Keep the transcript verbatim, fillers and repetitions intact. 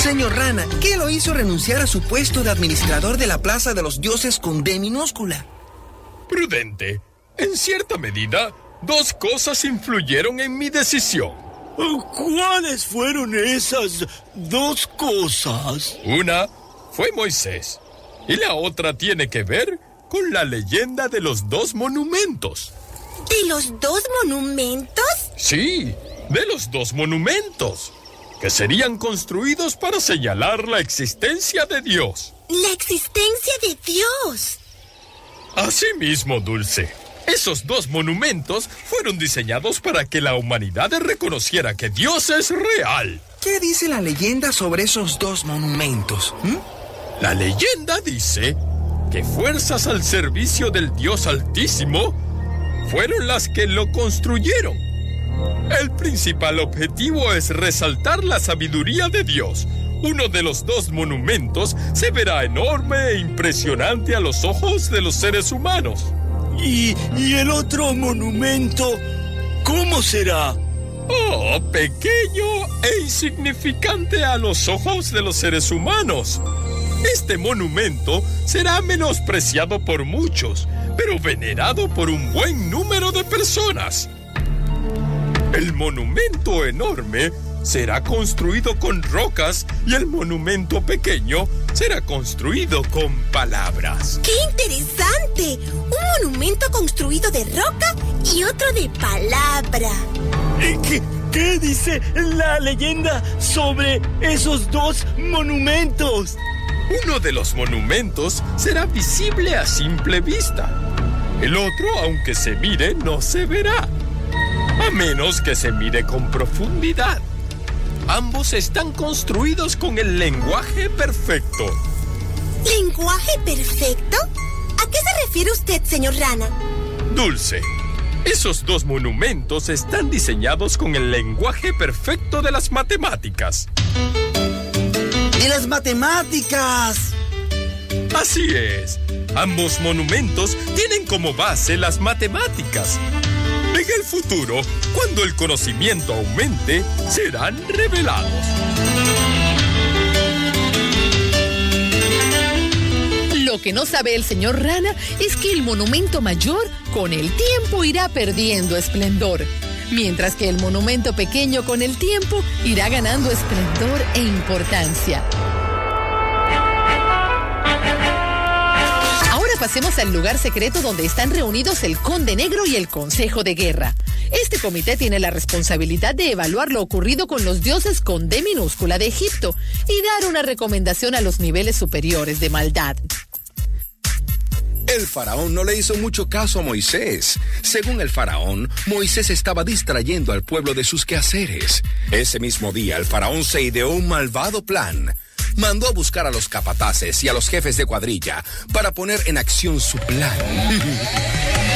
Señor Rana, ¿qué lo hizo renunciar a su puesto de administrador de la Plaza de los Dioses con D minúscula? Prudente. En cierta medida, dos cosas influyeron en mi decisión. ¿Cuáles fueron esas dos cosas? Una fue Moisés y la otra tiene que ver con la leyenda de los dos monumentos. ¿De los dos monumentos? Sí, de los dos monumentos, que serían construidos para señalar la existencia de Dios. ¡La existencia de Dios! Así mismo, Dulce. Esos dos monumentos fueron diseñados para que la humanidad reconociera que Dios es real. ¿Qué dice la leyenda sobre esos dos monumentos? ¿Mm? La leyenda dice que fuerzas al servicio del Dios Altísimo fueron las que lo construyeron. El principal objetivo es resaltar la sabiduría de Dios. Uno de los dos monumentos se verá enorme e impresionante a los ojos de los seres humanos. ¿Y, y el otro monumento, cómo será? Oh, pequeño e insignificante a los ojos de los seres humanos. Este monumento será menospreciado por muchos, pero venerado por un buen número de personas. El monumento enorme será construido con rocas y el monumento pequeño será construido con palabras. ¡Qué interesante! Un monumento construido de roca y otro de palabra. ¿Qué, qué dice la leyenda sobre esos dos monumentos? Uno de los monumentos será visible a simple vista. El otro, aunque se mire, no se verá, a menos que se mire con profundidad. Ambos están construidos con el lenguaje perfecto. ¿Lenguaje perfecto? ¿A qué se refiere usted, señor Rana? Dulce, esos dos monumentos están diseñados con el lenguaje perfecto de las matemáticas. ¡De las matemáticas! Así es. Ambos monumentos tienen como base las matemáticas. En el futuro, cuando el conocimiento aumente, serán revelados. Lo que no sabe el señor Rana es que el monumento mayor, con el tiempo, irá perdiendo esplendor, mientras que el monumento pequeño, con el tiempo, irá ganando esplendor e importancia. Pasemos al lugar secreto donde están reunidos el Conde Negro y el Consejo de Guerra. Este comité tiene la responsabilidad de evaluar lo ocurrido con los dioses con D minúscula de Egipto y dar una recomendación a los niveles superiores de maldad. El faraón no le hizo mucho caso a Moisés. Según el faraón, Moisés estaba distrayendo al pueblo de sus quehaceres. Ese mismo día, el faraón se ideó un malvado plan. Mandó a buscar a los capataces y a los jefes de cuadrilla para poner en acción su plan.